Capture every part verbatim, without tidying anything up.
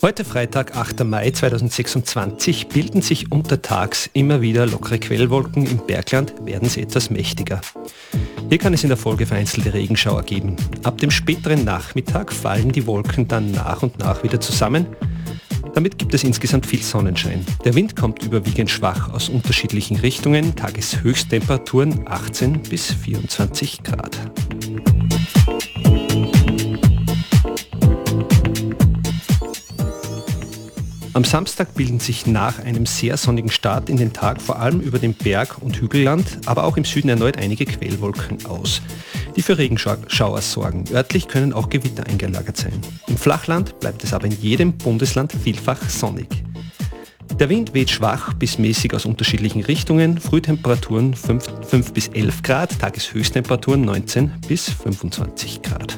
Heute Freitag, achter Mai zweitausendsechsundzwanzig, bilden sich untertags immer wieder lockere Quellwolken. Im Bergland werden sie etwas mächtiger. Hier kann es in der Folge vereinzelte Regenschauer geben. Ab dem späteren Nachmittag fallen die Wolken dann nach und nach wieder zusammen. Damit gibt es insgesamt viel Sonnenschein. Der Wind kommt überwiegend schwach aus unterschiedlichen Richtungen. Tageshöchsttemperaturen achtzehn bis vierundzwanzig Grad. Am Samstag bilden sich nach einem sehr sonnigen Start in den Tag vor allem über dem Berg- und Hügelland, aber auch im Süden erneut einige Quellwolken aus, die für Regenschauer sorgen. Örtlich können auch Gewitter eingelagert sein. Im Flachland bleibt es aber in jedem Bundesland vielfach sonnig. Der Wind weht schwach bis mäßig aus unterschiedlichen Richtungen, Frühtemperaturen fünf bis elf Grad, Tageshöchsttemperaturen neunzehn bis fünfundzwanzig Grad.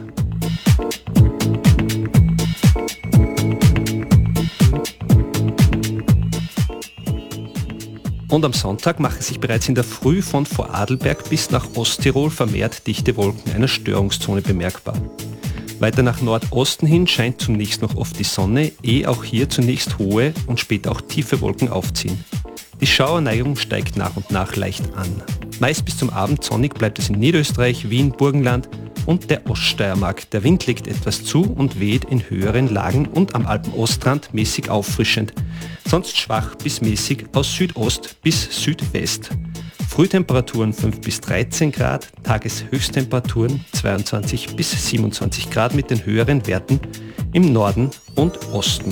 Und am Sonntag machen sich bereits in der Früh von Vorarlberg bis nach Osttirol vermehrt dichte Wolken einer Störungszone bemerkbar. Weiter nach Nordosten hin scheint zunächst noch oft die Sonne, ehe auch hier zunächst hohe und später auch tiefe Wolken aufziehen. Die Schauerneigung steigt nach und nach leicht an. Meist bis zum Abend sonnig bleibt es in Niederösterreich, Wien, Burgenland und der Oststeiermark. Der Wind legt etwas zu und weht in höheren Lagen und am Alpenostrand mäßig auffrischend. Sonst schwach bis mäßig aus Südost bis Südwest. Frühtemperaturen fünf bis dreizehn Grad, Tageshöchsttemperaturen zweiundzwanzig bis siebenundzwanzig Grad mit den höheren Werten im Norden und Osten.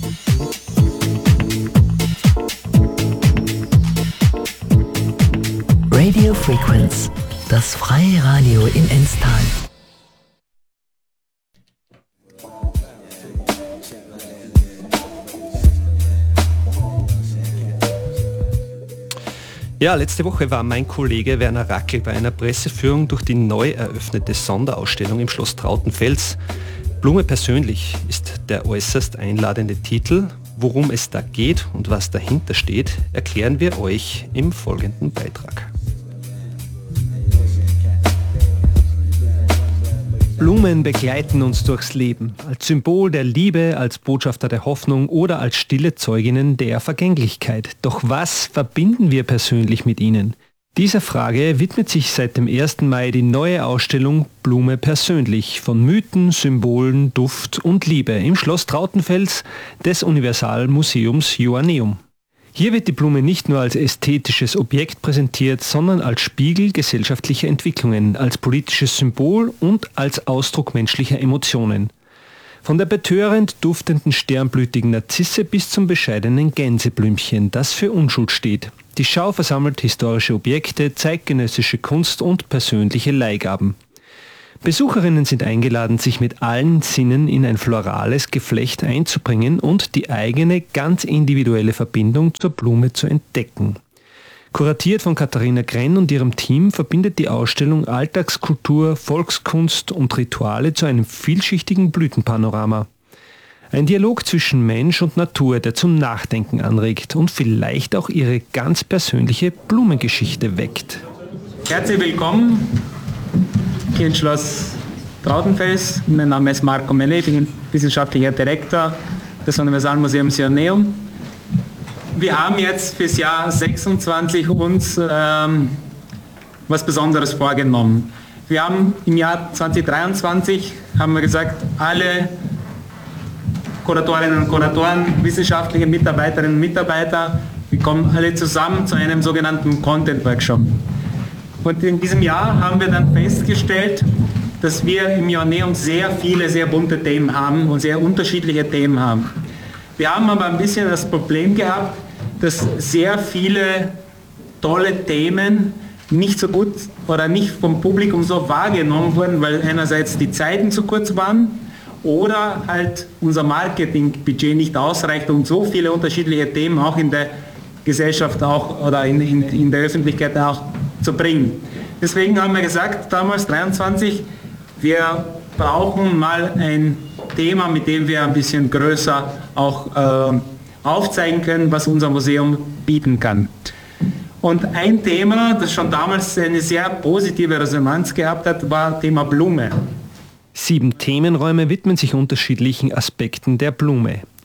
Radio Frequenz, das freie Radio in Enstal. Ja, letzte Woche war mein Kollege Werner Rackel bei einer Presseführung durch die neu eröffnete Sonderausstellung im Schloss Trautenfels. Blume persönlich ist der äußerst einladende Titel. Worum es da geht und was dahinter steht, erklären wir euch im folgenden Beitrag. Blumen begleiten uns durchs Leben, als Symbol der Liebe, als Botschafter der Hoffnung oder als stille Zeuginnen der Vergänglichkeit. Doch was verbinden wir persönlich mit ihnen? Dieser Frage widmet sich seit dem ersten Mai die neue Ausstellung Blume persönlich von Mythen, Symbolen, Duft und Liebe im Schloss Trautenfels des Universalmuseums Joanneum. Hier wird die Blume nicht nur als ästhetisches Objekt präsentiert, sondern als Spiegel gesellschaftlicher Entwicklungen, als politisches Symbol und als Ausdruck menschlicher Emotionen. Von der betörend duftenden sternblütigen Narzisse bis zum bescheidenen Gänseblümchen, das für Unschuld steht. Die Schau versammelt historische Objekte, zeitgenössische Kunst und persönliche Leihgaben. Besucherinnen sind eingeladen, sich mit allen Sinnen in ein florales Geflecht einzubringen und die eigene, ganz individuelle Verbindung zur Blume zu entdecken. Kuratiert von Katharina Grenn und ihrem Team verbindet die Ausstellung Alltagskultur, Volkskunst und Rituale zu einem vielschichtigen Blütenpanorama. Ein Dialog zwischen Mensch und Natur, der zum Nachdenken anregt und vielleicht auch ihre ganz persönliche Blumengeschichte weckt. Herzlich willkommen hier im Schloss Trautenfels. Mein Name ist Marco Melle, ich bin wissenschaftlicher Direktor des Universalmuseums Joanneum. Wir haben jetzt fürs Jahr sechsundzwanzig uns ähm, was Besonderes vorgenommen. Wir haben im Jahr zweitausenddreiundzwanzig haben wir gesagt, alle Kuratorinnen und Kuratoren, wissenschaftliche Mitarbeiterinnen und Mitarbeiter, wir kommen alle zusammen zu einem sogenannten Content Workshop. Und in diesem Jahr haben wir dann festgestellt, dass wir im Joanneum sehr viele, sehr bunte Themen haben und sehr unterschiedliche Themen haben. Wir haben aber ein bisschen das Problem gehabt, dass sehr viele tolle Themen nicht so gut oder nicht vom Publikum so wahrgenommen wurden, weil einerseits die Zeiten zu kurz waren oder halt unser Marketingbudget nicht ausreicht, um so viele unterschiedliche Themen auch in der Gesellschaft auch oder in, in, in der Öffentlichkeit auch zu bringen. Deswegen haben wir gesagt, damals dreiundzwanzig, wir brauchen mal ein Thema, mit dem wir ein bisschen größer auch äh, aufzeigen können, was unser Museum bieten kann. Und ein Thema, das schon damals eine sehr positive Resonanz gehabt hat, war Thema Blume. Sieben Themenräume widmen sich unterschiedlichen Aspekten der Blume.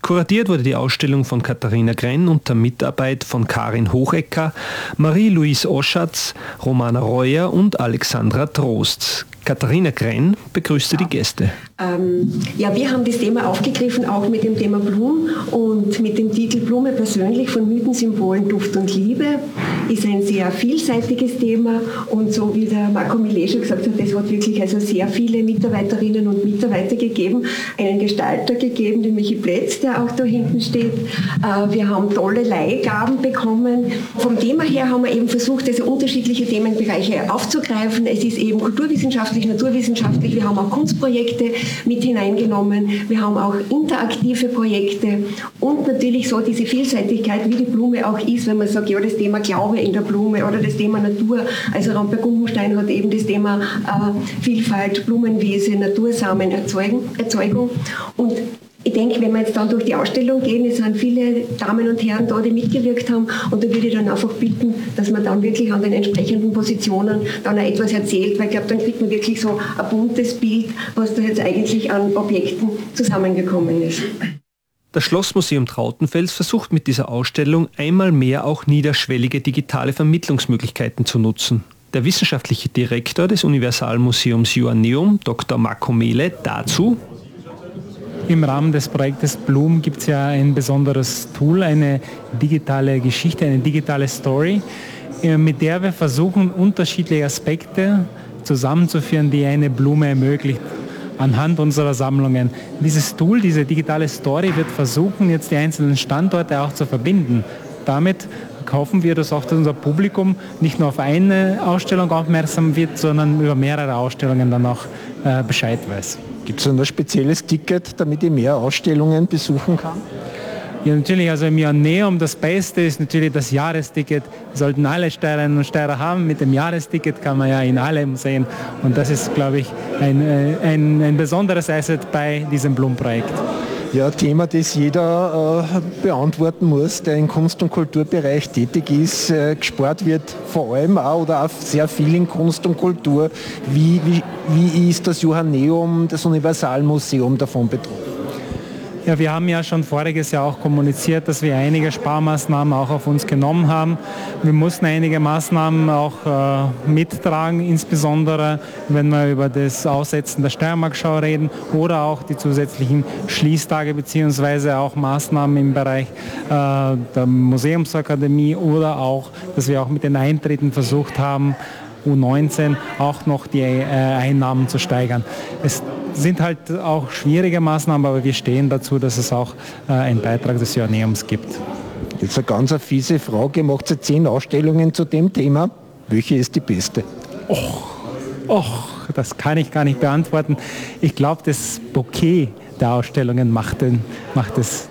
Kuratiert wurde die Ausstellung von Katharina Grenn unter Mitarbeit von Karin Hochecker, Marie-Louise Oschatz, Romana Reuer und Alexandra Trost. Katharina Grenn begrüßte die Gäste. Ähm, ja, wir haben das Thema aufgegriffen, auch mit dem Thema Blumen und mit dem Titel Blume persönlich von Mythen, Symbolen, Duft und Liebe. Ist ein sehr vielseitiges Thema und so wie der Marco Millet schon gesagt hat, es hat wirklich also sehr viele Mitarbeiterinnen und Mitarbeiter gegeben, einen Gestalter gegeben, den Michi Plätz, der auch da hinten steht. Äh, wir haben tolle Leihgaben bekommen. Vom Thema her haben wir eben versucht, also unterschiedliche Themenbereiche aufzugreifen. Es ist eben kulturwissenschaftlich, naturwissenschaftlich, wir haben auch Kunstprojekte mit hineingenommen, wir haben auch interaktive Projekte und natürlich so diese Vielseitigkeit, wie die Blume auch ist, wenn man sagt, ja, das Thema Glaube in der Blume oder das Thema Natur. Also Ramberg-Gumpenstein hat eben das Thema äh, Vielfalt, Blumenwiese, Natursamen, Erzeugen, Erzeugung und ich denke, wenn wir jetzt dann durch die Ausstellung gehen, es sind viele Damen und Herren da, die mitgewirkt haben und da würde ich dann einfach bitten, dass man dann wirklich an den entsprechenden Positionen dann auch etwas erzählt, weil ich glaube, dann kriegt man wirklich so ein buntes Bild, was da jetzt eigentlich an Objekten zusammengekommen ist. Das Schlossmuseum Trautenfels versucht mit dieser Ausstellung einmal mehr auch niederschwellige digitale Vermittlungsmöglichkeiten zu nutzen. Der wissenschaftliche Direktor des Universalmuseums Joanneum, Doktor Marco Mehle, dazu: Im Rahmen des Projektes Bloom gibt es ja ein besonderes Tool, eine digitale Geschichte, eine digitale Story, mit der wir versuchen, unterschiedliche Aspekte zusammenzuführen, die eine Blume ermöglicht, anhand unserer Sammlungen. Dieses Tool, diese digitale Story wird versuchen, jetzt die einzelnen Standorte auch zu verbinden. Damit hoffen wir, dass auch unser Publikum nicht nur auf eine Ausstellung aufmerksam wird, sondern über mehrere Ausstellungen dann auch äh, Bescheid weiß. Gibt es ein spezielles Ticket, damit ich mehr Ausstellungen besuchen kann? Ja, natürlich, also im Joanneum, das Beste ist natürlich das Jahresticket. Sollten alle Steirerinnen und Steirer haben. Mit dem Jahresticket kann man ja in alle Museen. Und das ist, glaube ich, ein, ein, ein besonderes Asset bei diesem Bloom-Projekt. Ja, Thema, das jeder äh, beantworten muss, der im Kunst- und Kulturbereich tätig ist. Äh, gespart wird vor allem auch oder auch sehr viel in Kunst und Kultur. Wie, wie, wie ist das Joanneum, das Universalmuseum davon betroffen? Ja, wir haben ja schon voriges Jahr auch kommuniziert, dass wir einige Sparmaßnahmen auch auf uns genommen haben. Wir mussten einige Maßnahmen auch äh, mittragen, insbesondere wenn wir über das Aussetzen der Steiermarkschau reden oder auch die zusätzlichen Schließtage beziehungsweise auch Maßnahmen im Bereich äh, der Museumsakademie oder auch, dass wir auch mit den Eintritten versucht haben, U neunzehn auch noch die äh, Einnahmen zu steigern. Es sind halt auch schwierige Maßnahmen, aber wir stehen dazu, dass es auch äh, einen Beitrag des Joanneums gibt. Jetzt eine ganz fiese Frage, macht ihr zehn Ausstellungen zu dem Thema? Welche ist die beste? Och, och, das kann ich gar nicht beantworten. Ich glaube, das Bouquet der Ausstellungen macht, den, macht es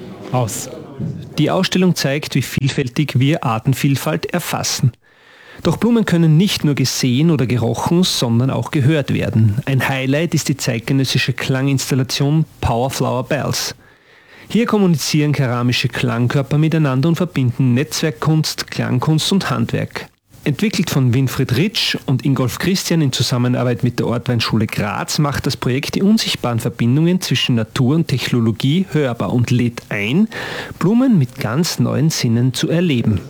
aus. Die Ausstellung zeigt, wie vielfältig wir Artenvielfalt erfassen. Doch Blumen können nicht nur gesehen oder gerochen, sondern auch gehört werden. Ein Highlight ist die zeitgenössische Klanginstallation Power Flower Bells. Hier kommunizieren keramische Klangkörper miteinander und verbinden Netzwerkkunst, Klangkunst und Handwerk. Entwickelt von Winfried Ritsch und Ingolf Christian in Zusammenarbeit mit der Ortweinschule Graz macht das Projekt die unsichtbaren Verbindungen zwischen Natur und Technologie hörbar und lädt ein, Blumen mit ganz neuen Sinnen zu erleben.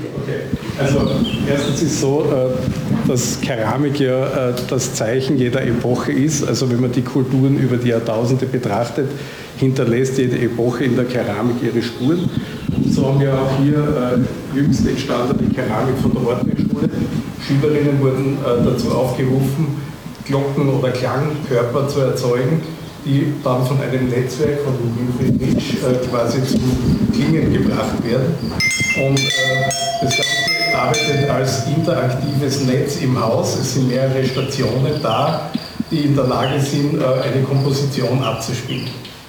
Also erstens ist so, dass Keramik ja das Zeichen jeder Epoche ist. Also wenn man die Kulturen über die Jahrtausende betrachtet, hinterlässt jede Epoche in der Keramik ihre Spuren. So haben wir auch hier äh, jüngst entstandene Keramik von der Ortweinschule. Schülerinnen wurden äh, dazu aufgerufen, Glocken oder Klangkörper zu erzeugen, die dann von einem Netzwerk von Winfried Ritsch äh, quasi zu Klingen gebracht werden. Und äh, das Ganze arbeitet als interaktives Netz im Haus. Es sind mehrere Stationen da, die in der Lage sind, äh, eine Komposition abzuspielen.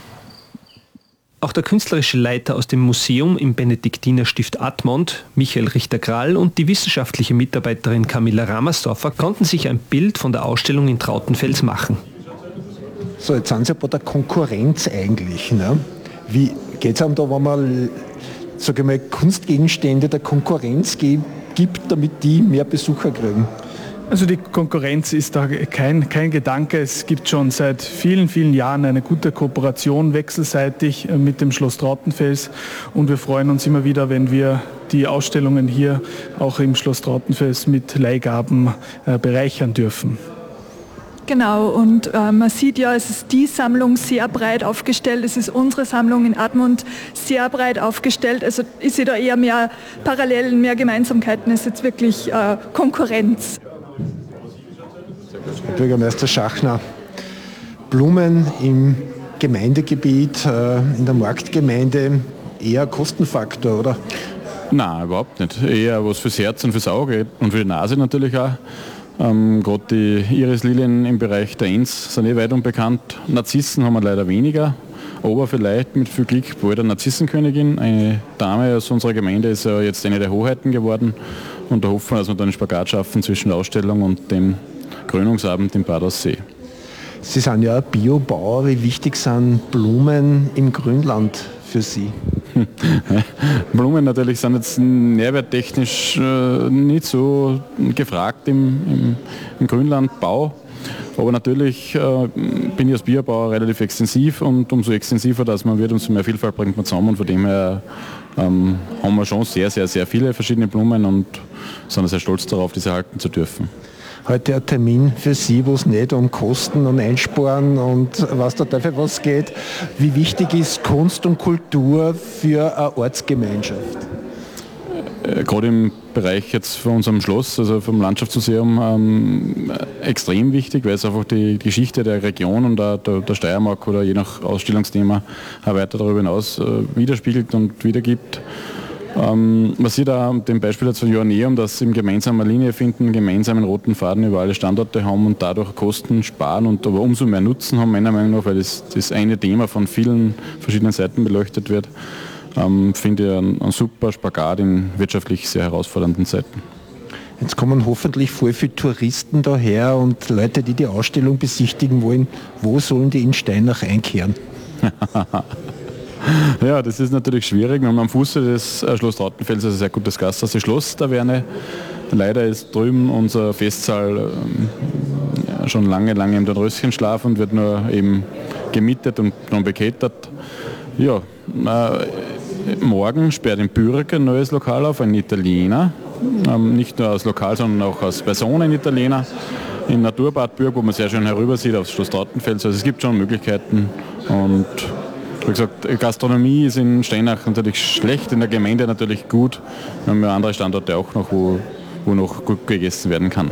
Auch der künstlerische Leiter aus dem Museum im Benediktinerstift Admont, Michael Richter-Krall, und die wissenschaftliche Mitarbeiterin Camilla Ramersdorfer konnten sich ein Bild von der Ausstellung in Trautenfels machen. So, jetzt sind Sie bei der Konkurrenz eigentlich. Ne? Wie geht es einem da, wenn man sage ich mal, Kunstgegenstände der Konkurrenz gibt, damit die mehr Besucher kriegen? Also die Konkurrenz ist da kein, kein Gedanke. Es gibt schon seit vielen, vielen Jahren eine gute Kooperation wechselseitig mit dem Schloss Trautenfels und wir freuen uns immer wieder, wenn wir die Ausstellungen hier auch im Schloss Trautenfels mit Leihgaben äh, bereichern dürfen. Genau, und äh, man sieht ja, es ist die Sammlung sehr breit aufgestellt, es ist unsere Sammlung in Admont sehr breit aufgestellt, also ist ja da eher mehr Parallelen, mehr Gemeinsamkeiten, es ist jetzt wirklich äh, Konkurrenz. Herr Bürgermeister Schachner, Blumen im Gemeindegebiet, äh, in der Marktgemeinde, eher Kostenfaktor, oder? Nein, überhaupt nicht. Eher was fürs Herz und fürs Auge und für die Nase natürlich auch. Ähm, Gerade die Irislilien im Bereich der Enns sind eh weit unbekannt. Narzissen haben wir leider weniger, aber vielleicht mit viel Glück bald eine Narzissenkönigin. Eine Dame aus unserer Gemeinde ist ja jetzt eine der Hoheiten geworden und da hoffen wir, dass wir dann einen Spagat schaffen zwischen der Ausstellung und dem Krönungsabend im Bad Aussee. Sie sind ja Biobauer. Wie wichtig sind Blumen im Grünland für Sie? Blumen natürlich sind jetzt nährwerttechnisch äh, nicht so gefragt im, im, im Grünlandbau. Aber natürlich äh, bin ich als Biobauer relativ extensiv und umso extensiver das man wird, umso mehr Vielfalt bringt man zusammen. Und von dem her ähm, haben wir schon sehr, sehr, sehr viele verschiedene Blumen und sind sehr stolz darauf, diese halten zu dürfen. Heute ein Termin für Sie, wo es nicht um Kosten und Einsparen und was da dafür was geht. Wie wichtig ist Kunst und Kultur für eine Ortsgemeinschaft? Äh, gerade im Bereich jetzt von unserem Schloss, also vom Landschaftsmuseum, ähm, extrem wichtig, weil es einfach die Geschichte der Region und der, der, der Steiermark oder je nach Ausstellungsthema auch weiter darüber hinaus äh, widerspiegelt und wiedergibt. Ähm, man sieht auch dem Beispiel jetzt von Joanneum, dass sie gemeinsame Linie finden, einen gemeinsamen roten Faden über alle Standorte haben und dadurch Kosten sparen und aber umso mehr Nutzen haben, meiner Meinung nach, weil das, das eine Thema von vielen verschiedenen Seiten beleuchtet wird, ähm, finde ich ein, ein super Spagat in wirtschaftlich sehr herausfordernden Zeiten. Jetzt kommen hoffentlich voll viele Touristen daher und Leute, die die Ausstellung besichtigen wollen. Wo sollen die in Steinach einkehren? Ja, das ist natürlich schwierig. Wir haben am Fuße des Schloss Trautenfels ein sehr gutes Gasthaus, die Schloss-Taverne. Leider ist drüben unser Festsaal ähm, ja, schon lange, lange im Dornröschenschlaf und wird nur eben gemietet und dann beketert. Ja, äh, morgen sperrt in Bürg ein neues Lokal auf, ein Italiener. Ähm, nicht nur als Lokal, sondern auch als Person ein Italiener. In Naturbad Bürg, wo man sehr schön herüber sieht aufs Schloss Trautenfels. Also es gibt schon Möglichkeiten und wie gesagt, Gastronomie ist in Steinach natürlich schlecht, in der Gemeinde natürlich gut. Wir haben ja andere Standorte auch noch, wo, wo noch gut gegessen werden kann.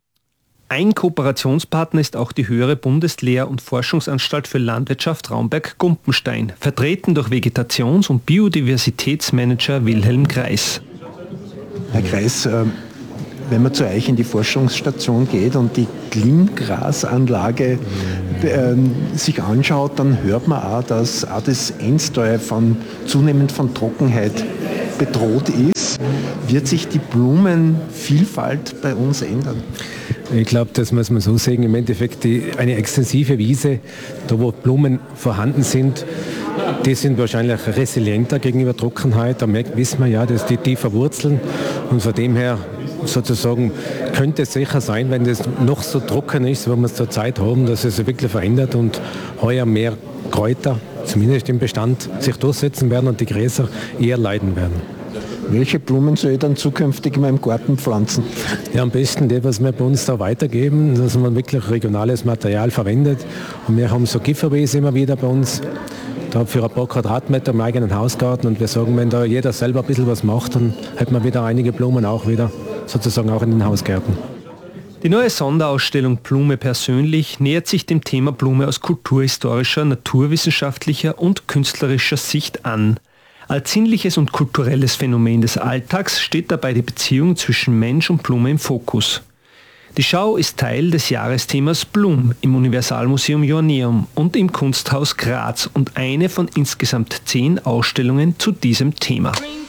Ein Kooperationspartner ist auch die Höhere Bundeslehr- und Forschungsanstalt für Landwirtschaft Raumberg-Gumpenstein, vertreten durch Vegetations- und Biodiversitätsmanager Wilhelm Kreis. Herr Kreis, wenn man zu euch in die Forschungsstation geht und die Glimmgrasanlage äh, sich anschaut, dann hört man auch, dass auch das Enstal von, zunehmend von Trockenheit bedroht ist. Wird sich die Blumenvielfalt bei uns ändern? Ich glaube, das muss man so sehen. Im Endeffekt die, eine extensive Wiese, da wo Blumen vorhanden sind, die sind wahrscheinlich resilienter gegenüber Trockenheit. Da merkt, wissen wir ja, dass die tiefer wurzeln und von dem her sozusagen könnte es sicher sein, wenn das noch so trocken ist, wenn wir es zur Zeit haben, dass es sich wirklich verändert und heuer mehr Kräuter, zumindest im Bestand, sich durchsetzen werden und die Gräser eher leiden werden. Welche Blumen soll ich dann zukünftig in meinem Garten pflanzen? Ja, am besten die, was wir bei uns da weitergeben, dass man wirklich regionales Material verwendet. Und wir haben so Gifferwiese immer wieder bei uns, da für ein paar Quadratmeter im eigenen Hausgarten. Und wir sagen, wenn da jeder selber ein bisschen was macht, dann hat man wieder einige Blumen auch wieder, sozusagen auch in den Hausgärten. Die neue Sonderausstellung Blume persönlich nähert sich dem Thema Blume aus kulturhistorischer, naturwissenschaftlicher und künstlerischer Sicht an. Als sinnliches und kulturelles Phänomen des Alltags steht dabei die Beziehung zwischen Mensch und Blume im Fokus. Die Schau ist Teil des Jahresthemas Blum im Universalmuseum Joanneum und im Kunsthaus Graz und eine von insgesamt zehn Ausstellungen zu diesem Thema.